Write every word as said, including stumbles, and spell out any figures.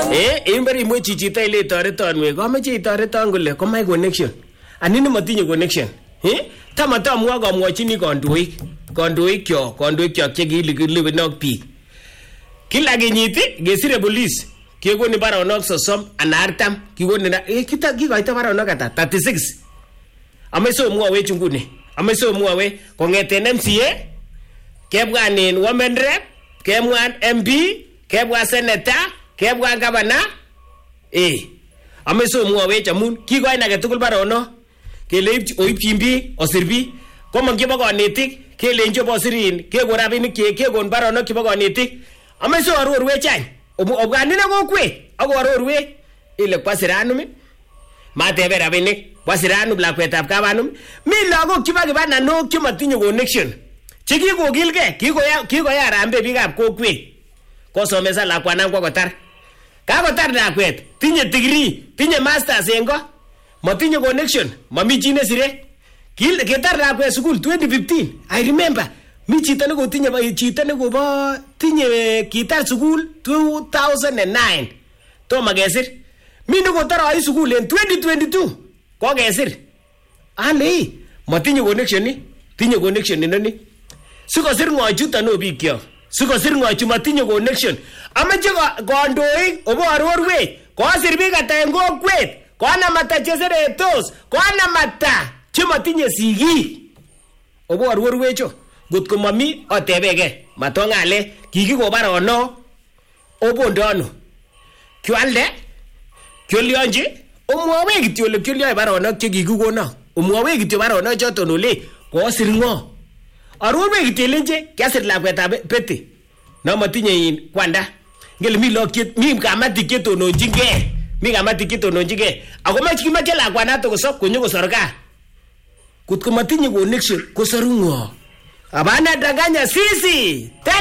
Eh, imberi mwe chichita ile toreton we. Komeche itoreton kole komai connection. Anini matinye connection. Eh? Tama tamwa kamwachini kandoik. Kandoik kyo, kandoik kyo chekililewenok biik. Kila kenyit kesire police kekoni baronok sosom anan artam kikoni na eh kita kikoito baronok ata thirty-six. Ameso mwawe chunguni. Ameso mwawe kongeten M C A kebwanen women rep, kebwan M P, kebwan senator, kebwan governor. Eh. Ameso mwawe chamun kikoin age tugul baronok. Kele oipchin biik osir biik. Komong chebo konetik kelenjo bosirin kekon rabinik kekon baronok chebo konetik. Ameso arorwech any. Obwanine kokwet ak arorwech ile kwasiranum matebe rabinik kwasiranum lakwetab kabanum mi lagok chebo kibananok chematinye connection chekikokilgei kikoya kikoya rambe biikab kokwet kosomesa lakwanan kwa kotar kakotar lakwet tinye degree tinye masters en ko matinye connection mami chi nesire kitar lakwet school twenty fifteen I remember mi chito ne kotinye ba chito ne kobo tinye kitar school two thousand nine toma kesir mi ne kotar high school en twenty twenty-two ko kesir ale matinye connection ni tinye connection ni nani sikosir ngochuto no bikyo sikosir ngochu matinye connection amache kondoik obo arorwech kosir biik ata en kokwet kona mata cheseretos kona mata chematinye sigik obo arorwecho gotko mami otebege matongale kikiko barono obondono kyalde kyolionji omwawe kityo le kyolio barono chekikikono omwawe kityo barono choton ole kosir ngo arorwe kityo lenje kyasir lakwetab pete no matinye in kwanda ngel mi lokiet mi kamatik chetononjinge mi kamatik chetononjinge ako mach kimache lakwanato kosop konyo kosorga kutko matinye connection kosoru ngo abana danganya sisi. Tell